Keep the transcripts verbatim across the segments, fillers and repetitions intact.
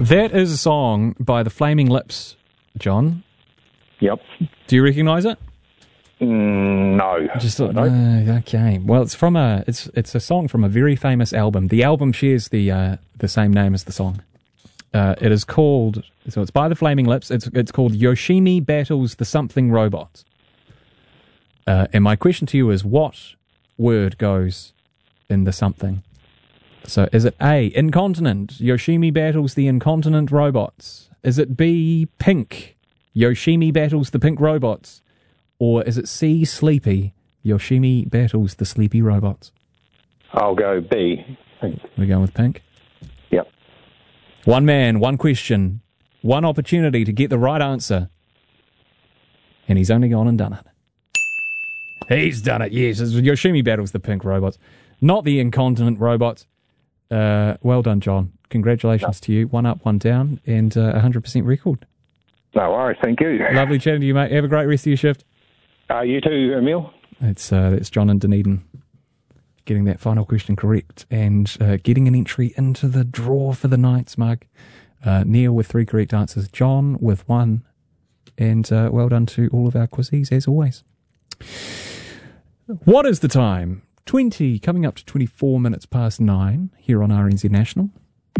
That is a song by the Flaming Lips, John. Yep. Do you recognise it? Mm, no. Just thought, uh, okay. Well, it's from a it's it's a song from a very famous album. The album shares the uh, the same name as the song. Uh, it is called so it's by the Flaming Lips. It's it's called Yoshimi Battles the Something Robots. Uh, and my question to you is, what word goes in the something? So is it A, incontinent, Yoshimi battles the incontinent robots? Is it B, pink, Yoshimi battles the pink robots? Or is it C, sleepy, Yoshimi battles the sleepy robots? I'll go B. We're going with pink? Yep. One man, one question, one opportunity to get the right answer. And he's only gone and done it. He's done it, yes. Yoshimi battles the pink robots, not the incontinent robots. Uh, well done, John. Congratulations no. to you. One up, one down, and uh, a one hundred percent record. No worries, thank you. Lovely chatting to you, mate. Have a great rest of your shift. Uh, you too, Emil. It's, uh, it's John in Dunedin getting that final question correct and uh, getting an entry into the draw for the Knights mug. Uh, Neil with three correct answers, John with one, and uh, well done to all of our quizzies, as always. What is the time? twenty, coming up to twenty-four minutes past nine here on R N Z National.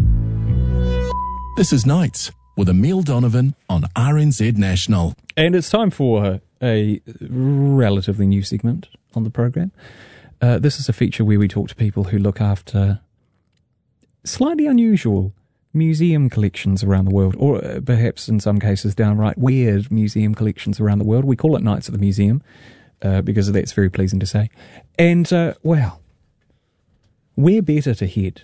This is Nights with Emil Donovan on R N Z National. And it's time for a relatively new segment on the program. Uh, this is a feature where we talk to people who look after slightly unusual museum collections around the world, or uh, perhaps in some cases downright weird museum collections around the world. We call it Nights at the Museum. Uh, because that's very pleasing to say. And, uh, well, where better to head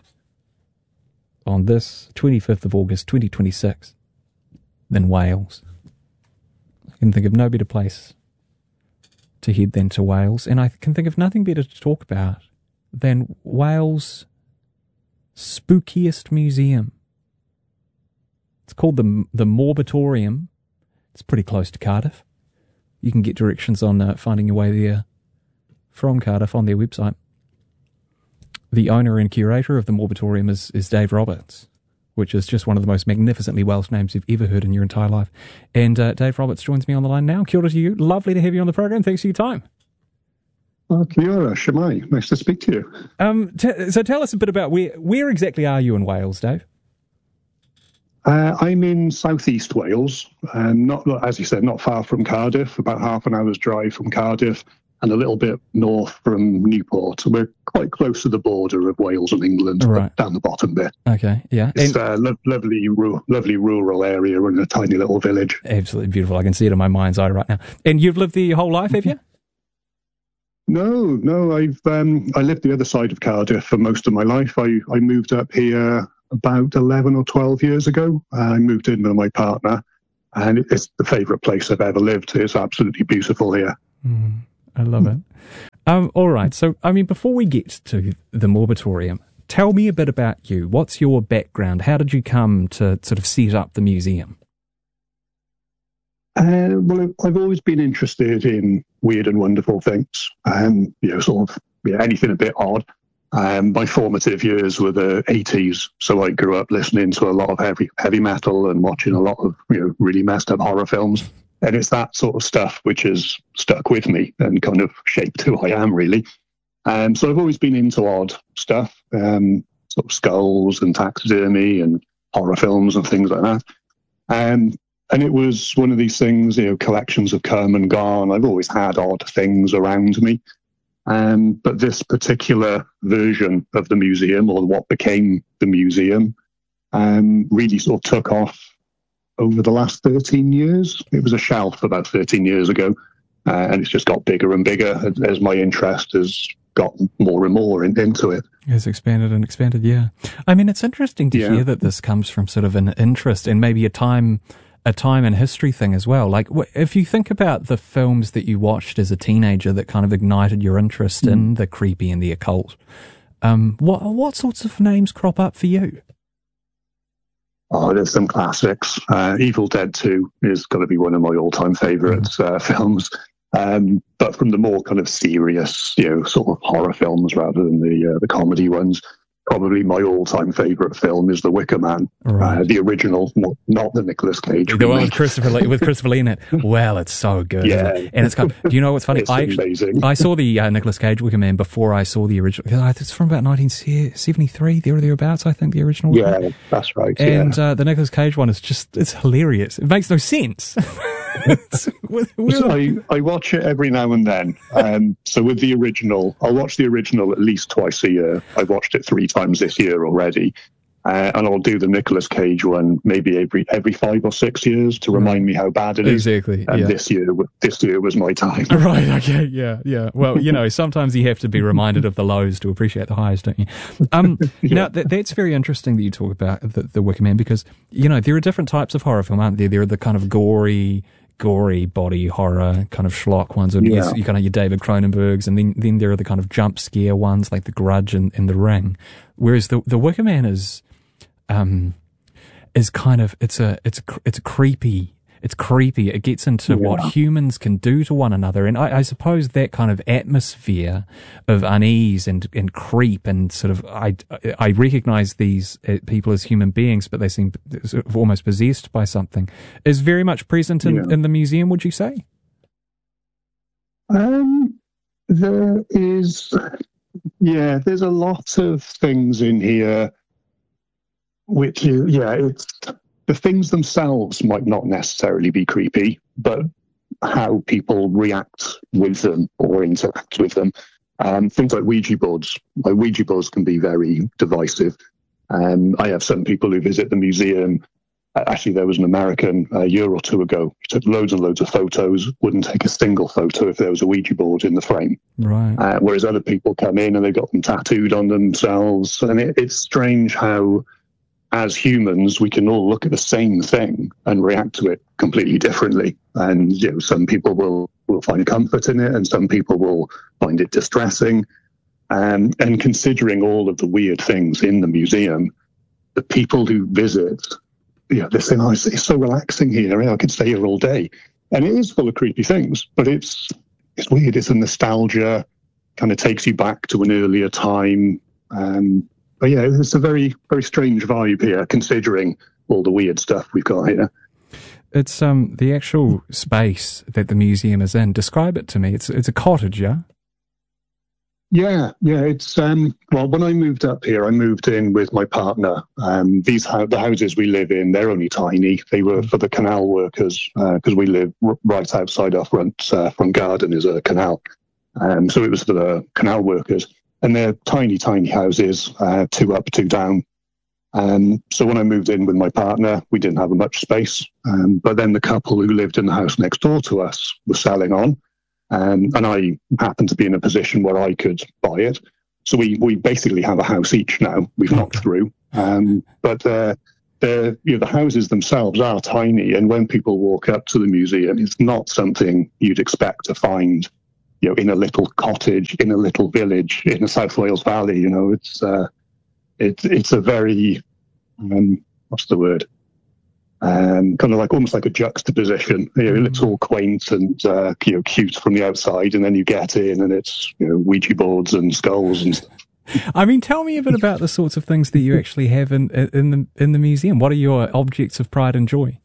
on this twenty-fifth of August, twenty twenty-six, than Wales? I can think of no better place to head than to Wales, and I can think of nothing better to talk about than Wales' spookiest museum. It's called the, the Morbitorium. It's pretty close to Cardiff. You can get directions on uh, finding your way there from Cardiff on their website. The owner and curator of the Morbitorium is, is Dave Roberts, which is just one of the most magnificently Welsh names you've ever heard in your entire life. And uh, Dave Roberts joins me on the line now. Kia ora to you. Lovely to have you on the program. Thanks for your time. Oh, kia ora, Shemai. Nice to speak to you. Um, t- so tell us a bit about where, where exactly are you in Wales, Dave? Uh, I'm in southeast Wales, um, not as you said, not far from Cardiff, about half an hour's drive from Cardiff, and a little bit north from Newport. So we're quite close to the border of Wales and England, right down the bottom bit. Okay, yeah. It's a uh, lo- lovely, ru- lovely rural area in a tiny little village. Absolutely beautiful. I can see it in my mind's eye right now. And you've lived there your whole life, have you? No, no. I've um, I lived the other side of Cardiff for most of my life. I, I moved up here about eleven or twelve years ago. I moved in with my partner, and it's the favourite place I've ever lived. It's absolutely beautiful here. Mm, I love it. Um, all right, so, I mean, before we get to the Morbitorium, tell me a bit about you. What's your background? How did you come to sort of set up the museum? Uh, well, I've always been interested in weird and wonderful things, and you know, sort of yeah, anything a bit odd. Um, my formative years were the eighties, so I grew up listening to a lot of heavy heavy metal and watching a lot of you know really messed up horror films. And it's that sort of stuff which has stuck with me and kind of shaped who I am, really. Um, so I've always been into odd stuff, um, sort of skulls and taxidermy and horror films and things like that. Um, and it was one of these things, you know, collections have come and gone. I've always had odd things around me. Um, but this particular version of the museum, or what became the museum, um, really sort of took off over the last thirteen years. It was a shelf about thirteen years ago, uh, and it's just got bigger and bigger as, as my interest has got more and more in, into it. It's expanded and expanded, yeah. I mean, it's interesting to yeah. hear that this comes from sort of an interest and maybe a time a time and history thing as well. Like, if you think about the films that you watched as a teenager that kind of ignited your interest mm. in the creepy and the occult, um, what what sorts of names crop up for you? Oh, there's some classics. Uh, Evil Dead two is going to be one of my all-time favourites mm. uh, films. Um, but from the more kind of serious, you know, sort of horror films rather than the uh, the comedy ones, probably my all-time favourite film is The Wicker Man, Right. uh, the original, not, not the Nicolas Cage The one with remake. Christopher Lee, with Christopher Lee in it. Well, it's so good. Yeah. Isn't it? And it's got. Do you know what's funny? It's I actually, amazing. I saw the uh, Nicolas Cage Wicker Man before I saw the original. It's from about nineteen seventy-three, there or thereabouts. I think the original. Wicker Man. Yeah, that's right. And yeah. uh, the Nicolas Cage one is just, it's hilarious. It makes no sense. It's- we're- we're- So I, I watch it every now and then. Um, so with the original, I'll watch the original at least twice a year. I've watched it three times this year already. Uh, and I'll do the Nicolas Cage one maybe every every five or six years to remind me how bad it is. Exactly, And yeah. this year, this year was my time. Right, okay, yeah, yeah. Well, you know, sometimes you have to be reminded of the lows to appreciate the highs, don't you? Um, Now, th- that's very interesting that you talk about the, the Wicker Man, because, you know, there are different types of horror film, aren't there? There are the kind of gory, gory body horror kind of schlock ones, and Yeah. yes, you kind of your David Cronenbergs, and then, then there are the kind of jump scare ones like The Grudge and, and The Ring. Whereas the, the Wicker Man is, um, is kind of, it's a, it's a, it's a creepy, It's creepy. It gets into Yeah. what humans can do to one another. And I, I suppose that kind of atmosphere of unease and, and creep and sort of, I, I recognize these uh, people as human beings, but they seem sort of almost possessed by something, is very much present in, Yeah. in the museum, would you say? Um, there is, yeah, there's a lot of things in here which, is, yeah, it's the things themselves might not necessarily be creepy, but how people react with them or interact with them. Um, things like Ouija boards. Like Ouija boards can be very divisive. Um, I have some people who visit the museum. Uh, Actually, there was an American a year or two ago. He took loads and loads of photos, wouldn't take a single photo if there was a Ouija board in the frame. Right. Uh, whereas other people come in and they've got them tattooed on themselves. And it, it's strange how, as humans, we can all look at the same thing and react to it completely differently. And you know, some people will, will find comfort in it, and some people will find it distressing. Um, and considering all of the weird things in the museum, the people who visit, you know, they say, "Oh, it's, it's so relaxing here. I could stay here all day." And it is full of creepy things, but it's it's weird. It's a nostalgia, kind of takes you back to an earlier time. Um, but yeah, it's a very, very strange vibe here, considering all the weird stuff we've got here. It's um the actual space that the museum is in. Describe it to me. It's it's a cottage, yeah? Yeah, yeah. It's um. Well, when I moved up here, I moved in with my partner. Um, these ho- the houses we live in, they're only tiny. They were for the canal workers because we live r- right outside our front uh, front garden is a canal. Um, so it was for the canal workers, and they're tiny, tiny houses, uh, two up, two down. Um, so when I moved in with my partner, we didn't have much space. Um, but then the couple who lived in the house next door to us were selling on. Um, and I happened to be in a position where I could buy it. So we, we basically have a house each now. We've knocked through. Um, but uh, the, you know, the houses themselves are tiny. And when people walk up to the museum, it's not something you'd expect to find, you know, in a little cottage, in a little village, in the South Wales Valley. You know, it's uh, it, it's a very, um, what's the word? Um, kind of like almost like a juxtaposition. You know, it looks all quaint and uh, you know, cute from the outside, and then you get in, and it's you know Ouija boards and skulls and stuff. I mean, tell me a bit about the sorts of things that you actually have in in the in the museum. What are your objects of pride and joy?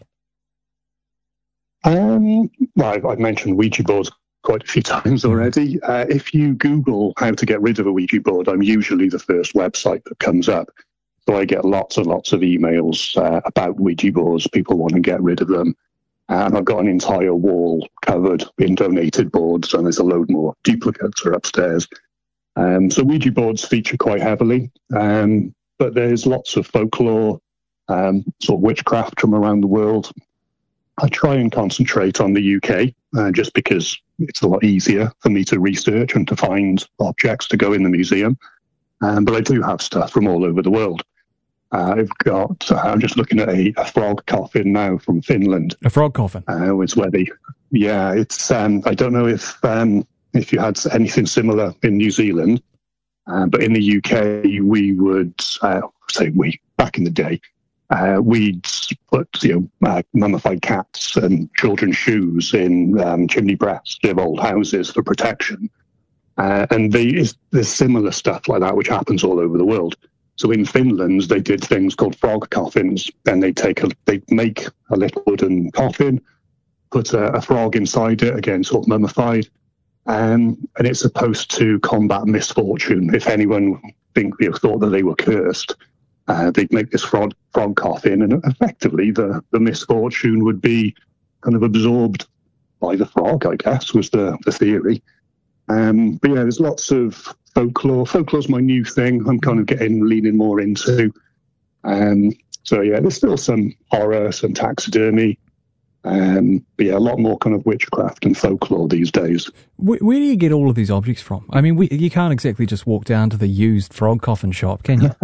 Um, well, I've, I've mentioned Ouija boards quite a few times already. Uh, if you Google how to get rid of a Ouija board, I'm usually the first website that comes up. So I get lots and lots of emails uh, about Ouija boards. People want to get rid of them. And I've got an entire wall covered in donated boards, and there's a load more duplicates are upstairs. Um, so Ouija boards feature quite heavily, um, but there's lots of folklore, um, sort of witchcraft from around the world. I try and concentrate on the U K, uh, just because it's a lot easier for me to research and to find objects to go in the museum. Um, but I do have stuff from all over the world. Uh, I've got, uh, I'm just looking at a, a frog coffin now from Finland. A frog coffin. Uh, it's where they, yeah, it's, um, I don't know if um, if you had anything similar in New Zealand, uh, but in the U K, we would, uh, say we, back in the day, uh, we'd put, you know, uh, mummified cats and children's shoes in um, chimney breasts of old houses for protection. Uh, and they, there's similar stuff like that, which happens all over the world. So in Finland, they did things called frog coffins, and they take a, they make a little wooden coffin, put a, a frog inside it, again sort of mummified, um, and it's supposed to combat misfortune. If anyone think, you know, thought that they were cursed, uh, they'd make this frog frog coffin, and effectively the the misfortune would be kind of absorbed by the frog, I guess, was the the theory. Um, but yeah, there's lots of folklore. Folklore's my new thing. I'm kind of getting leaning more into. Um, so yeah, there's still some horror, some taxidermy. Um, but yeah, a lot more kind of witchcraft and folklore these days. Where, where do you get all of these objects from? I mean, we, you can't exactly just walk down to the used frog coffin shop, can you?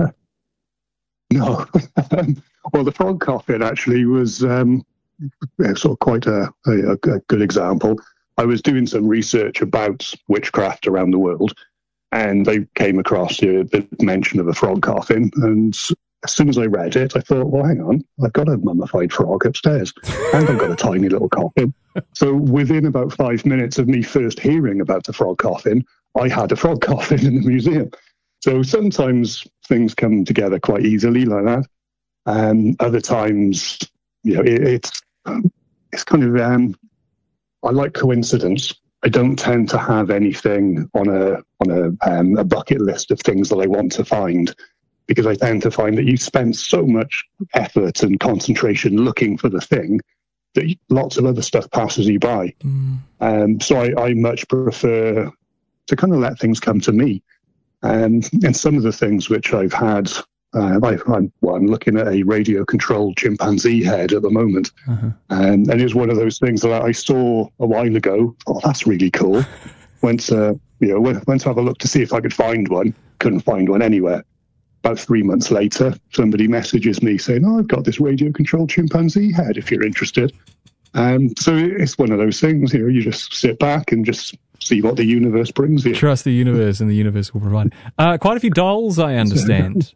No. Well, the frog coffin actually was um, sort of quite a, a, a good example. I was doing some research about witchcraft around the world, and I came across you know, the mention of a frog coffin. And as soon as I read it, I thought, well, hang on, I've got a mummified frog upstairs, and I've got a tiny little coffin. So within about five minutes of me first hearing about the frog coffin, I had a frog coffin in the museum. So sometimes things come together quite easily like that. Um, other times, you know, it, it's it's kind of um, I like coincidence. I don't tend to have anything on a on a, um, a bucket list of things that I want to find, because I tend to find that you spend so much effort and concentration looking for the thing that lots of other stuff passes you by. Mm. Um, so I, I much prefer to kind of let things come to me. Um, and some of the things which I've had, uh, I, I'm, well, I'm looking at a radio-controlled chimpanzee head at the moment. Uh-huh. Um, and it's one of those things that I saw a while ago. Oh, that's really cool. went to, you know, went, went to have a look to see if I could find one. Couldn't find one anywhere. About three months later, somebody messages me saying, oh, I've got this radio-controlled chimpanzee head if you're interested. Um, so it's one of those things, you know, you just sit back and just see what the universe brings you. Trust the universe, and the universe will provide. Uh, quite a few dolls, I understand.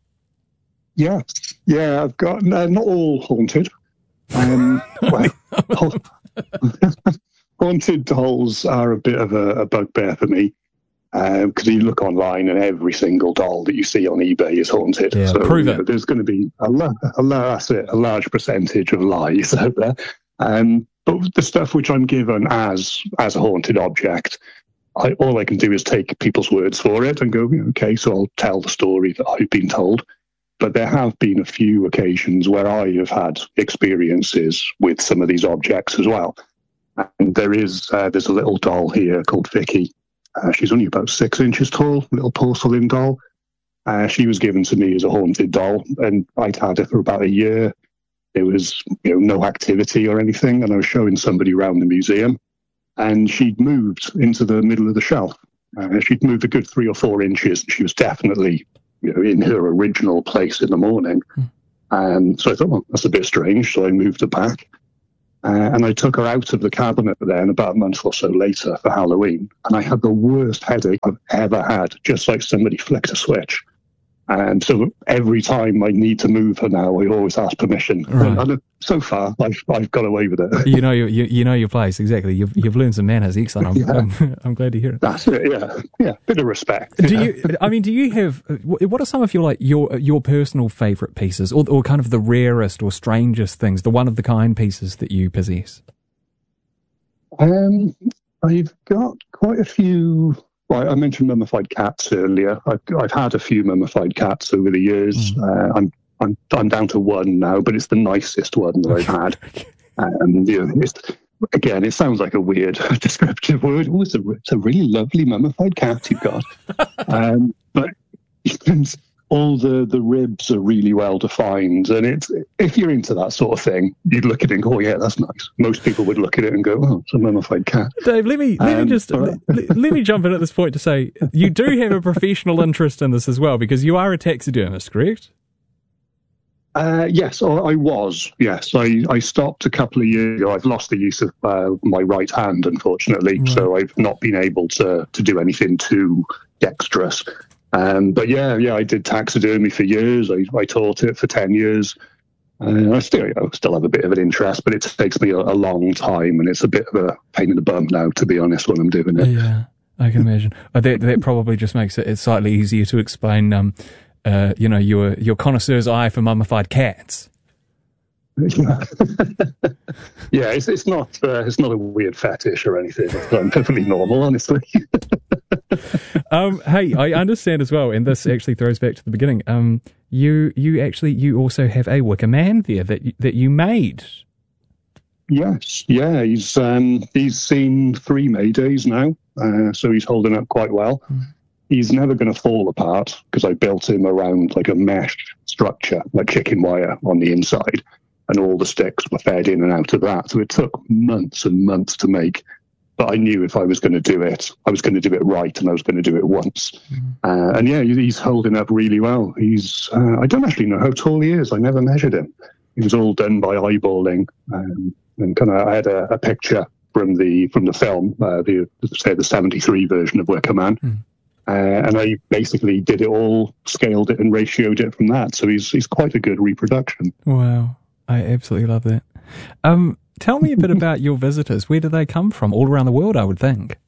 Yeah, yeah, I've got, uh, not all haunted. Um, well, haunted dolls are a bit of a, a bugbear for me. Because um, you look online and every single doll that you see on eBay is haunted. Yeah, so prove you it. know, there's going to be a, la- a, la- that's it, a large percentage of lies out there. Um, but the stuff which I'm given as as a haunted object, I, all I can do is take people's words for it and go, okay, so I'll tell the story that I've been told. But there have been a few occasions where I have had experiences with some of these objects as well. And there is uh, there's a little doll here called Vicky. Uh, she's only about six inches tall, little porcelain doll. Uh, she was given to me as a haunted doll, and I'd had it for about a year. There was, you know, no activity or anything, and I was showing somebody around the museum, and she'd moved into the middle of the shelf. Uh, she'd moved a good three or four inches. She was definitely, you know, in her original place in the morning. Mm. And so I thought, well, that's a bit strange. So I moved her back. Uh, and I took her out of the cabinet then about a month or so later for Halloween. And I had the worst headache I've ever had, just like somebody flicked a switch. And so every time I need to move her now, I always ask permission. Right. And so far, I've, I've got away with it. You know you, you know your place, exactly. You've you've learned some manners, excellent. I'm, yeah. I'm, I'm glad to hear it. That's it, yeah. Yeah, bit of respect. Do you, I mean, do you have, what are some of your, like, your your personal favourite pieces, or, or kind of the rarest or strangest things, the one-of-the-kind pieces that you possess? Um, I've got quite a few... Well, I mentioned mummified cats earlier. I've, I've had a few mummified cats over the years. Mm. Uh, I'm I'm I'm down to one now, but it's the nicest one that I've had. And you know, it's, again, it sounds like a weird descriptive word. Oh, it's a it's a really lovely mummified cat you've got. um, but all the, the ribs are really well defined, and it's if you're into that sort of thing, you'd look at it and go, oh, yeah, that's nice. Most people would look at it and go, oh, it's a mummified cat. Dave, let me let um, me just let, let me jump in at this point to say you do have a professional interest in this as well, because you are a taxidermist, correct? Uh, yes, I was. Yes, I, I stopped a couple of years ago. I've lost the use of uh, my right hand, unfortunately, right. So I've not been able to to do anything too dexterous. Um, but yeah, yeah, I did taxidermy for years. I, I taught it for ten years. Uh, I still, you know, still have a bit of an interest, but it takes me a, a long time, and it's a bit of a pain in the bum now, to be honest, when I'm doing it. Yeah, I can imagine. Uh, that, that probably just makes it it's slightly easier to explain um, uh, you know, your your connoisseur's eye for mummified cats. Yeah, it's it's not uh, it's not a weird fetish or anything. It's perfectly normal, honestly. um, hey, I understand as well, and this actually throws back to the beginning. Um, you you actually you also have a Wicker Man there that you, that you made. Yes, yeah, he's um, he's seen three Maydays now, uh, so he's holding up quite well. Mm. He's never going to fall apart because I built him around like a mesh structure, like chicken wire on the inside. And all the sticks were fed in and out of that. So it took months and months to make. But I knew if I was going to do it, I was going to do it right, and I was going to do it once. Mm-hmm. Uh, and yeah, he's holding up really well. He's, uh, I don't actually know how tall he is. I never measured him. It was all done by eyeballing. Um, and kind of, I had a, a picture from the from the film, uh, the say the seventy-three version of Wicker Man. Mm. Uh, and I basically did it all, scaled it and ratioed it from that. So he's he's quite a good reproduction. Wow. I absolutely love that. Um, tell me a bit about your visitors. Where do they come from? All around the world, I would think.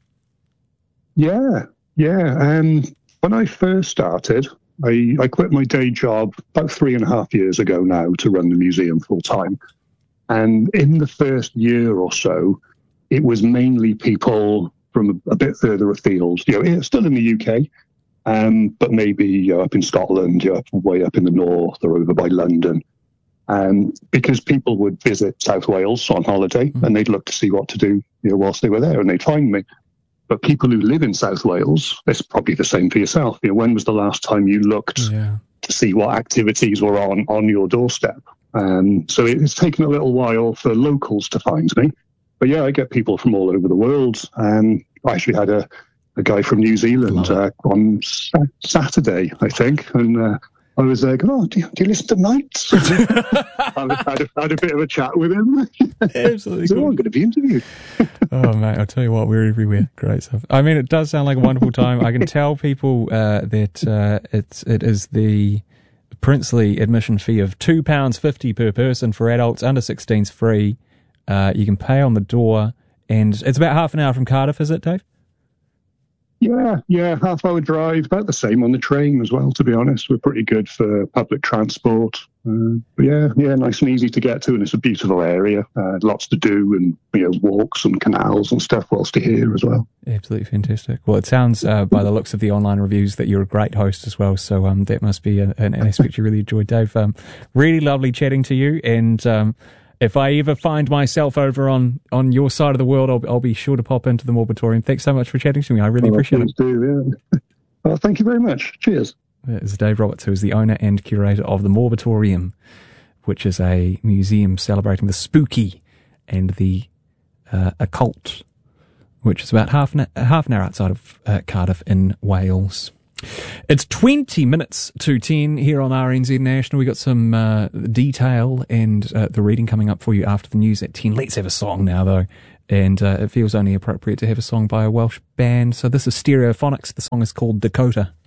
Yeah, yeah. Um, when I first started, I, I quit my day job about three and a half years ago now to run the museum full time. And in the first year or so, it was mainly people from a, a bit further afield. You know, still in the U K, um, but maybe you know, up in Scotland, you know, way up in the north, or over by London. Um, because people would visit South Wales on holiday mm. and they'd look to see what to do, you know, whilst they were there, and they'd find me. But people who live in South Wales, it's probably the same for yourself. You know, when was the last time you looked yeah. to see what activities were on, on your doorstep? Um, so it's taken a little while for locals to find me. But yeah, I get people from all over the world. Um, I actually had a, a guy from New Zealand uh, on sa- Saturday, I think, and uh, I was like, oh, do you, do you listen to Nights? I had, a, had a bit of a chat with him. Absolutely. So cool. I'm going to be interviewed. Oh, mate, I'll tell you what, we're everywhere. Great stuff. I mean, it does sound like a wonderful time. I can tell people uh, that uh, it's, it is the princely admission fee of two pounds fifty per person for adults. Under sixteen's free. Uh, you can pay on the door, and it's about half an hour from Cardiff, is it, Dave? Yeah, yeah, half hour drive, about the same on the train as well, to be honest. We're pretty good for public transport. Uh, but yeah, yeah, nice and easy to get to, and it's a beautiful area. Uh, lots to do, and you know, walks and canals and stuff whilst you're here as well. Absolutely fantastic. Well, it sounds, uh, by the looks of the online reviews, that you're a great host as well, so um, that must be a, an aspect you really enjoyed, Dave. Um, really lovely chatting to you, and um, if I ever find myself over on, on your side of the world, I'll, I'll be sure to pop into the Morbitorium. Thanks so much for chatting to me. I really well, appreciate it. Do, yeah. Well, thank you very much. Cheers. That is Dave Roberts, who is the owner and curator of the Morbitorium, which is a museum celebrating the spooky and the uh, occult, which is about half an, half an hour outside of uh, Cardiff in Wales. It's twenty minutes to ten here on R N Z National. We got some uh, detail and uh, the reading coming up for you after the news at ten. Let's have a song now, though. And uh, it feels only appropriate to have a song by a Welsh band. So this is Stereophonics. The song is called Dakota.